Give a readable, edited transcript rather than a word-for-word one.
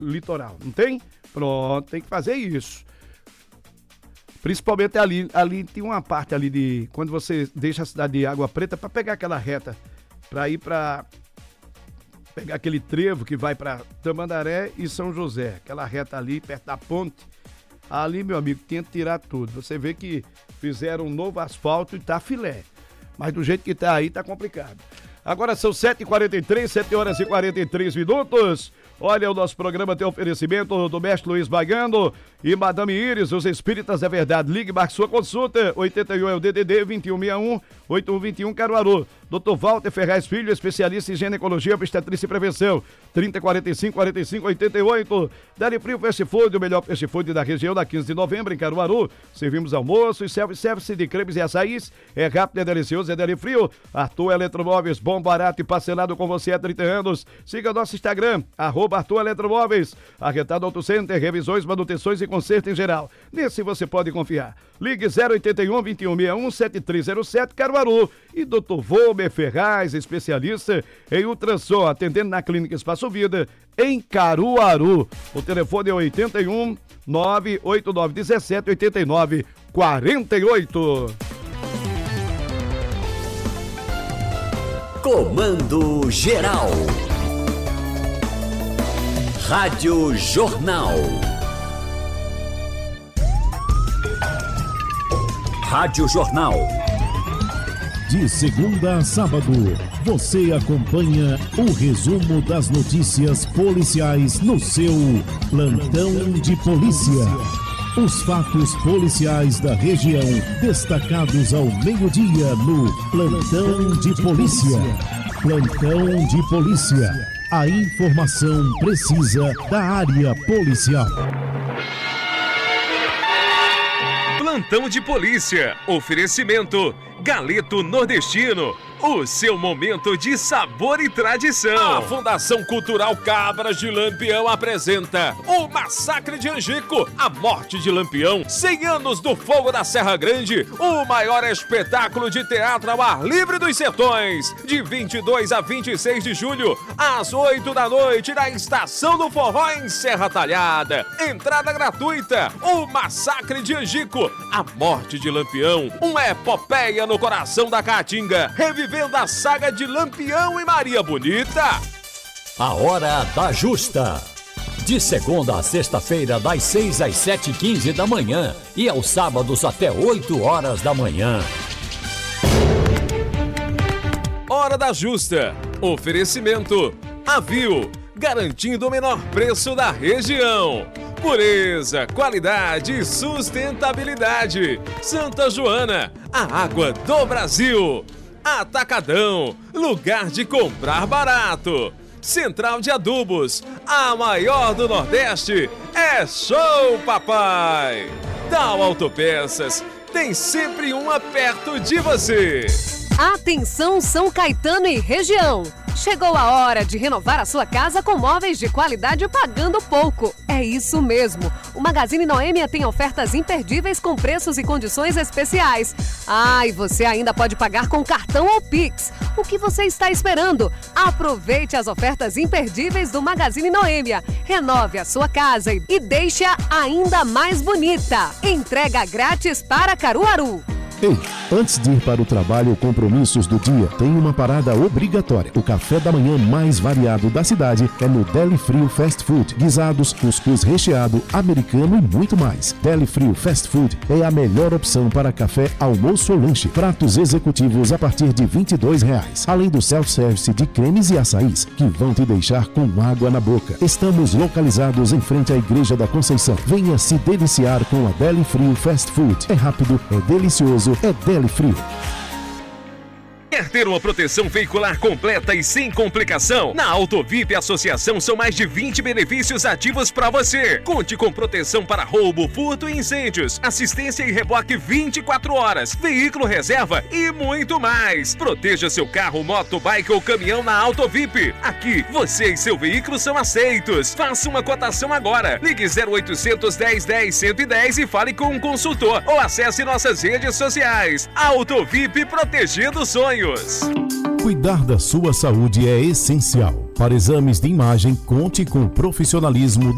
litoral, não tem? Pronto, tem que fazer isso. Principalmente ali tem uma parte ali de, quando você deixa a cidade de Água Preta para pegar aquela reta, para ir para pegar aquele trevo que vai para Tamandaré e São José, aquela reta ali perto da ponte. Ali, meu amigo, tinha que tirar tudo. Você vê que fizeram um novo asfalto e tá filé. Mas do jeito que tá aí, tá complicado. Agora são 7h43, 7h43. Olha, o nosso programa tem oferecimento do mestre Luiz Bagando e Madame Iris, os espíritas da verdade. Ligue, marque sua consulta, 81 é o DDD 2161-8121 Caruaru. Dr. Walter Ferraz Filho, especialista em ginecologia, obstetrícia e prevenção, 3045-4588. Deli Frio Fast Food, o melhor fast food da região, da 15 de novembro, em Caruaru. Servimos almoço e self-service de cremes e açaís. É rápido, é delicioso, é Deli Frio. Arthur Eletromóveis, bom, barato e parcelado com você há 30 anos. Siga nosso Instagram, @Arthur Eletromóveis. Arretado Auto Center, revisões, manutenções e conserto em geral. Nesse você pode confiar. Ligue 081 2161 7307 Caruaru. E Dr. Volmer Ferraz, especialista em ultrassom, atendendo na Clínica Espaço Vida, em Caruaru. O telefone é 81 98917 8948. Comando Geral. Rádio Jornal. Rádio Jornal. De segunda a sábado, você acompanha o resumo das notícias policiais no seu Plantão de Polícia. Os fatos policiais da região, destacados ao meio-dia no Plantão de Polícia. Plantão de Polícia. A informação precisa da área policial. Plantão de Polícia. Oferecimento Galeto Nordestino. O seu momento de sabor e tradição. A Fundação Cultural Cabras de Lampião apresenta o Massacre de Angico, a morte de Lampião, 100 anos do fogo da Serra Grande, o maior espetáculo de teatro ao ar livre dos sertões, de 22 a 26 de julho, às 8 da noite, na Estação do Forró em Serra Talhada. Entrada gratuita, o Massacre de Angico, a morte de Lampião, uma epopeia no coração da Caatinga, revivendo a saga de Lampião e Maria Bonita. A Hora da Justa. De segunda a sexta-feira, das 6 às 7h15 da manhã e aos sábados até 8 horas da manhã. Hora da Justa. Oferecimento Avil, garantindo o menor preço da região. Pureza, qualidade e sustentabilidade. Santa Joana, a água do Brasil. Atacadão, lugar de comprar barato. Central de Adubos, a maior do Nordeste. É show, papai! Tal Autopeças, tem sempre uma perto de você. Atenção, São Caetano e região. Chegou a hora de renovar a sua casa com móveis de qualidade pagando pouco. É isso mesmo. O Magazine Noêmia tem ofertas imperdíveis com preços e condições especiais. Ah, e você ainda pode pagar com cartão ou Pix. O que você está esperando? Aproveite as ofertas imperdíveis do Magazine Noêmia. Renove a sua casa e deixe-a ainda mais bonita. Entrega grátis para Caruaru. Ei, antes de ir para o trabalho ou compromissos do dia, tem uma parada obrigatória. O café da manhã mais variado da cidade é no Deli Frio Fast Food. Guisados, cuscuz recheado, americano e muito mais. Deli Frio Fast Food é a melhor opção para café, almoço ou lanche. Pratos executivos a partir de R$22. Além do self-service de cremes e açaís, que vão te deixar com água na boca. Estamos localizados em frente à Igreja da Conceição. Venha se deliciar com a Deli Frio Fast Food. É rápido, é delicioso, é Deli Frio. Quer ter uma proteção veicular completa e sem complicação? Na Autovip Associação são mais de 20 benefícios ativos para você. Conte com proteção para roubo, furto e incêndios, assistência e reboque 24 horas, veículo reserva e muito mais. Proteja seu carro, moto, bike ou caminhão na Autovip. Aqui, você e seu veículo são aceitos. Faça uma cotação agora. Ligue 0800 1010 110 e fale com um consultor ou acesse nossas redes sociais. Autovip, protegendo sonhos. Cuidar da sua saúde é essencial. Para exames de imagem, conte com o profissionalismo